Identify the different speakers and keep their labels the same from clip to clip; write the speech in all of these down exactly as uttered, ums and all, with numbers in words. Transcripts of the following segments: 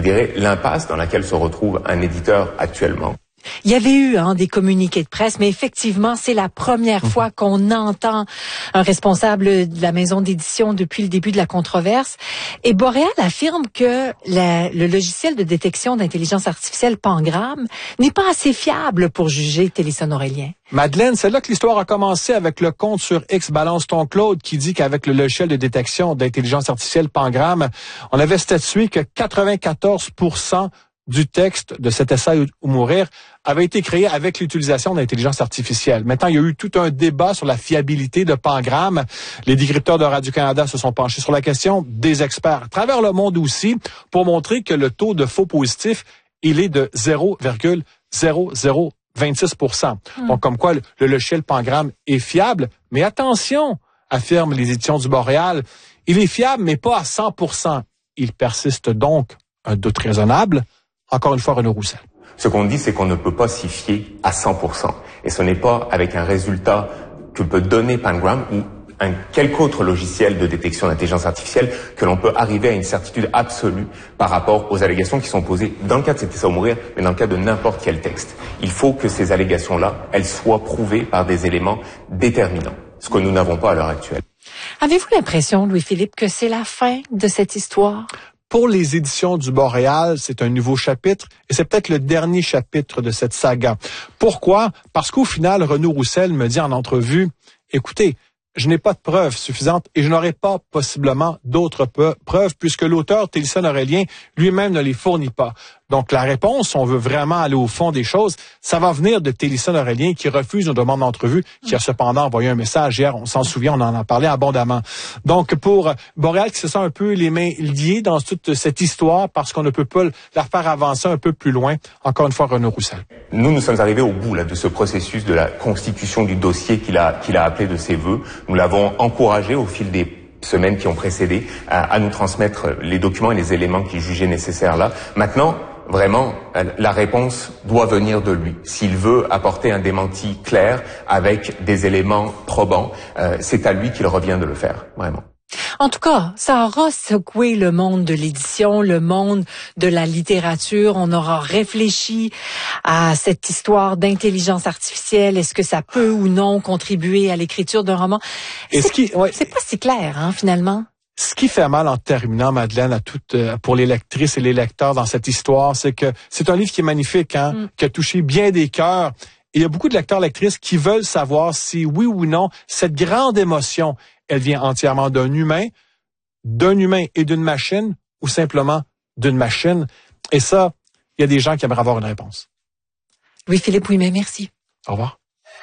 Speaker 1: dirais, l'impasse dans laquelle se retrouve un éditeur actuellement.
Speaker 2: Il y avait eu hein, des communiqués de presse, mais effectivement, c'est la première mmh. fois qu'on entend un responsable de la maison d'édition depuis le début de la controverse. Et Boréal affirme que la, le logiciel de détection d'intelligence artificielle Pangram n'est pas assez fiable pour juger Téléson-Aurélien.
Speaker 3: Madeleine, c'est là que l'histoire a commencé avec le compte sur X Balance ton Claude qui dit qu'avec le logiciel de détection d'intelligence artificielle Pangram, on avait statué que quatre-vingt-quatorze pour cent du texte de cet essai ou mourir avait été créé avec l'utilisation d'intelligence artificielle. Maintenant, il y a eu tout un débat sur la fiabilité de Pangram. Les décrypteurs de Radio-Canada se sont penchés sur la question, des experts à travers le monde aussi, pour montrer que le taux de faux positifs, il est de zéro virgule zéro zéro vingt-six pour cent. Mmh. Donc, comme quoi, le, le logiciel Pangram est fiable. Mais attention, affirment les éditions du Boréal, il est fiable, mais pas à cent pour cent. Il persiste donc un doute raisonnable. Encore une fois, Renaud Roussel.
Speaker 1: Ce qu'on dit, c'est qu'on ne peut pas s'y fier à cent pour cent. Et ce n'est pas avec un résultat que peut donner Pangram ou un quelque autre logiciel de détection d'intelligence artificielle que l'on peut arriver à une certitude absolue par rapport aux allégations qui sont posées dans le cas de cet essai ou mourir, mais dans le cas de n'importe quel texte. Il faut que ces allégations-là, elles soient prouvées par des éléments déterminants, ce que nous n'avons pas à l'heure actuelle.
Speaker 2: Avez-vous l'impression, Louis-Philippe, que c'est la fin de cette histoire?
Speaker 3: Pour les éditions du Boréal, c'est un nouveau chapitre et c'est peut-être le dernier chapitre de cette saga. Pourquoi? Parce qu'au final, Renaud Roussel me dit en entrevue, écoutez, je n'ai pas de preuves suffisantes et je n'aurai pas possiblement d'autres preuves puisque l'auteur Téléson-Aurélien lui-même ne les fournit pas. Donc la réponse, si on veut vraiment aller au fond des choses, ça va venir de Téléson-Aurélien qui refuse une demande d'entrevue, qui a cependant envoyé un message hier, on s'en souvient, on en a parlé abondamment. Donc pour Boréal qui se sent un peu les mains liées dans toute cette histoire parce qu'on ne peut pas la faire avancer un peu plus loin, encore une fois Renaud Roussel.
Speaker 1: Nous, nous sommes arrivés au bout là, de ce processus de la constitution du dossier qu'il a, qu'il a appelé de ses voeux. Nous l'avons encouragé au fil des semaines qui ont précédé à, à nous transmettre les documents et les éléments qu'il jugeait nécessaires là. Maintenant, vraiment, la réponse doit venir de lui. S'il veut apporter un démenti clair avec des éléments probants, euh, c'est à lui qu'il revient de le faire, vraiment.
Speaker 2: En tout cas, ça aura secoué le monde de l'édition, le monde de la littérature. On aura réfléchi à cette histoire d'intelligence artificielle. Est-ce que ça peut ou non contribuer à l'écriture d'un roman? C'est, qui, ouais. c'est pas si clair, hein, finalement.
Speaker 3: Ce qui fait mal en terminant, Madeleine, à toutes, pour les lectrices et les lecteurs dans cette histoire, c'est que c'est un livre qui est magnifique, hein, mm. qui a touché bien des cœurs. Et il y a beaucoup de lecteurs, lectrices qui veulent savoir si, oui ou non, cette grande émotion, elle vient entièrement d'un humain, d'un humain et d'une machine, ou simplement d'une machine. Et ça, il y a des gens qui aimeraient avoir une réponse.
Speaker 2: Louis-Philippe Ouimet, merci.
Speaker 3: Au revoir.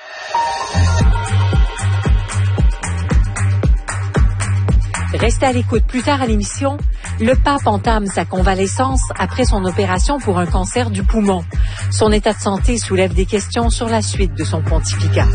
Speaker 2: Restez à l'écoute. Plus tard à l'émission, le pape entame sa convalescence après son opération pour un cancer du poumon. Son état de santé soulève des questions sur la suite de son pontificat.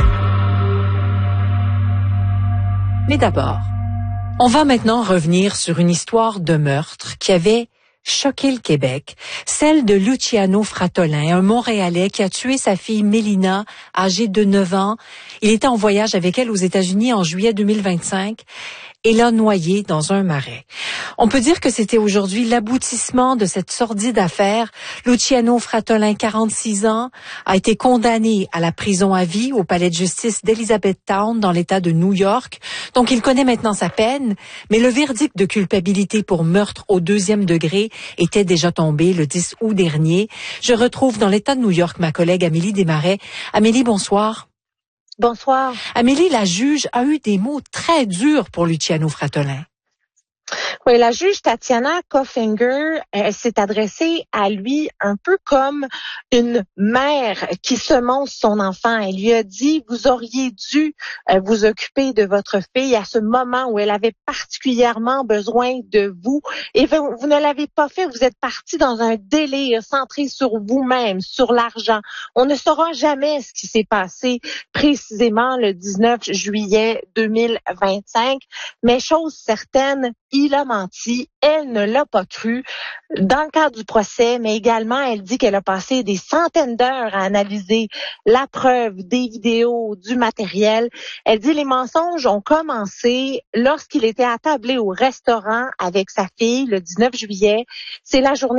Speaker 2: Mais d'abord, on va maintenant revenir sur une histoire de meurtre qui avait choqué le Québec, celle de Luciano Fratolin, un Montréalais qui a tué sa fille Mélina, âgée de neuf ans. Il était en voyage avec elle aux États-Unis en juillet deux mille vingt-cinq et l'a noyée dans un marais. On peut dire que c'était aujourd'hui l'aboutissement de cette sordide affaire. Luciano Fratolin, quarante-six ans, a été condamné à la prison à vie au palais de justice d'Elizabethtown dans l'État de New York. Donc il connaît maintenant sa peine, mais le verdict de culpabilité pour meurtre au deuxième degré était déjà tombé le dix août dernier. Je retrouve dans l'État de New York ma collègue Amélie Desmarais. Amélie, bonsoir.
Speaker 4: Bonsoir.
Speaker 2: Amélie, la juge, a eu des mots très durs pour Luciano Fratolin.
Speaker 4: Oui, la juge Tatiana Kofinger euh, s'est adressée à lui un peu comme une mère qui semonce son enfant. Elle lui a dit, vous auriez dû euh, vous occuper de votre fille à ce moment où elle avait particulièrement besoin de vous. Et vous, vous ne l'avez pas fait, vous êtes parti dans un délire centré sur vous-même, sur l'argent. On ne saura jamais ce qui s'est passé précisément le dix-neuf juillet deux mille vingt-cinq, mais chose certaine, il a menti, elle ne l'a pas cru dans le cadre du procès, mais également elle dit qu'elle a passé des centaines d'heures à analyser la preuve, des vidéos, du matériel. Elle dit les mensonges ont commencé lorsqu'il était attablé au restaurant avec sa fille le dix-neuf juillet. C'est la journée